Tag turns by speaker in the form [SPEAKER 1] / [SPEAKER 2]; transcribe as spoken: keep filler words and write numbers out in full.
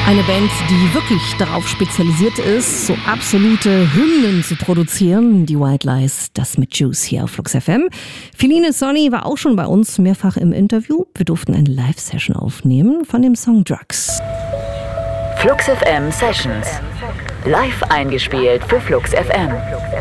[SPEAKER 1] Eine Band, die wirklich darauf spezialisiert ist, so absolute Hymnen zu produzieren. Die White Lies, das mit Juice hier auf Flux F M. Feline Sonny war auch schon bei uns mehrfach im Interview. Wir durften eine Live-Session aufnehmen von dem Song Drugs.
[SPEAKER 2] Flux F M Sessions. Live eingespielt für Flux F M.